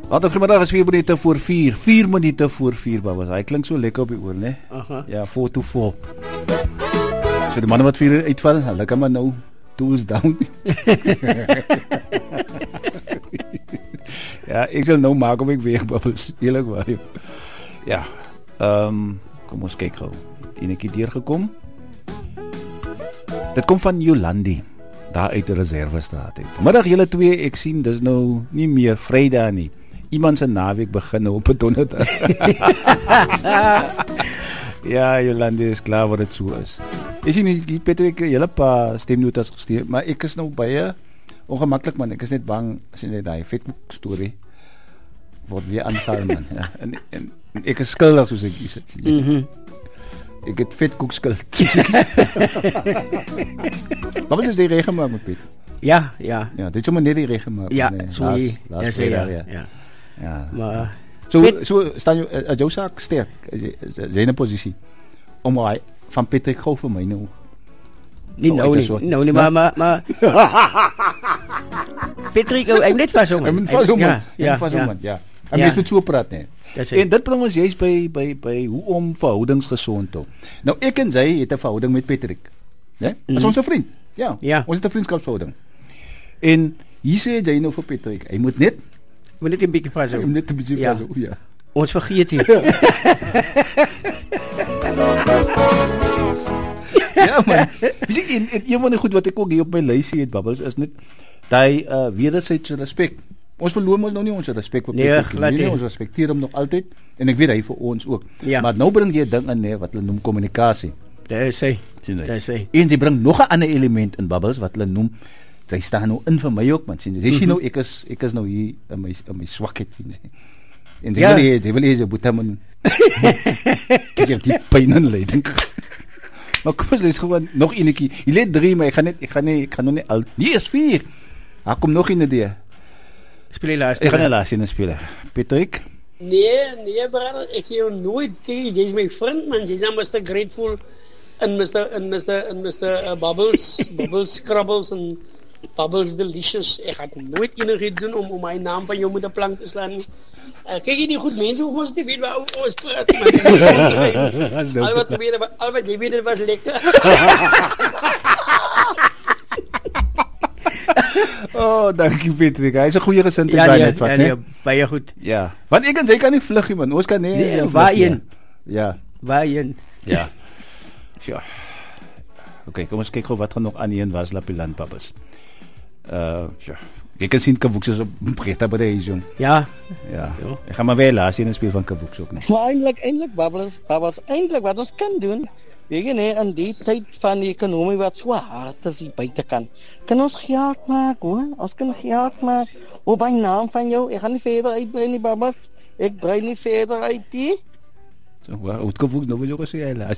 Goeiemiddag, is 4 minute voor 4. 4 minute voor 4, babas. Hy klink so lekker op die oor, né? Ja, 4 to 4. So die manne wat 4 uitval, hulle kan maar nou tools down. Ja, ek sal nou maak om ek weer, babas. Eerlik waar. Ja, kom ons kyk gou. Enetjie deurgekom. Dit kom van Jolandi, daar uit die Reservestraat uit. Middag julle twee, ek sien dis nou nie meer Vrydag nie. Iemand se naweek begin nou op 'n donderdag. Ja, Jolandi is klaar wat dit so is. Is jy nie, Patrick, julle pa stemnotas gestuur, maar ek is nou baie ongemaklik man. Ek is net bang as jy net daai Facebook storie word weer aanval man. Ja, en ek is skuldig soos ek sê. Ek het vetkoek skuld. Wat is die reg gemaak met Piet? Ja, dit is sommer net die reg gemaak. Ja, sorry. Ja. Maar so staan jy as jou saak sterk. Jy in 'n posisie om hy van Patrick gou vir my nou. Nee, maar Patrick, hy net was hom. Ja. En mens moet so praat nee. En dit bring ons juist by hoe om verhoudings gesond te hou. Nou ek en sy het 'n verhouding met Patrick. Né? As ons 'n vriend. Ja. Ons het 'n vriendskapsverhouding. En hier sê jy nou vir Patrick, hy moet net 'n bietjie vas hou. Net 'n bietjie vas hou. Ja. Ons vergeet hier. Ja man. Wie een van die goed wat ek ook hier op my lysie het, Bubbles, is net daai wederwysige respek. Ons verloor ons nou nie ons respek vir Patrick. Ons respekteer hom nog altyd en ek weet hy vir ons ook. Ja. Maar nou bring jy 'n ding in wat hulle noem kommunikasie. Dit sê. En jy bring nog 'n ander element in, Bubbles, wat hulle noem sy staan nou in vir my ook man. Jy sien nou ek is nou hier in my swakheid sien. En jy wil jy boetaman. Ek het die pyn en lyding. Maar kom ons lees gewoon nog enetjie. Jy lê 3, maar ek gaan nog nie al. Nee, is 4. Kom nog 'n idee. Speel jy laaste? Ek gaan die laaste speel. Patrick? Nee, brother, ek jou nooit kyk. Jy's my vriend, man. Jy's Mr. Grateful en Mr. Bubbles Scrubbles en Bubbles Delicious. Ek gaan nooit enigiets doen om my naam van jou met 'n plank te slaan nie. Kyk jy nie goed mense hoef ons te weet waar ons praat, man. Al wat jy weet was lekker. Oh, dankie Patrick. Hy's 'n goeie gesindheid net wat, né? Baie goed. Ja. Want ek en sy kan nie vlug nie, man. Ons kan nie. Waarheen? Ja. Waarheen? Ja. Ja. Okay, kom ons kyk gou wat gaan nog aan hier in Waslapiland, papas. Ja. Ek kan sien Kawoeks is op Breta by die huis. Ja. Ek gaan maar weer laat in 'n speel van Kawoeks ook, né? Maar eintlik Bubbles, eintlik wat ons kan doen. Weet jy nee, in die tyd van die ekonomie wat so hard is die buitekant, kan ons geld maak, hoor. Ons kan geld maak op my naam van jou. Ek gaan nie verder uitbrei nie, Babas. Ek brei nie verder uit nie. So, wat Kawoeks nou wil jy gesê hy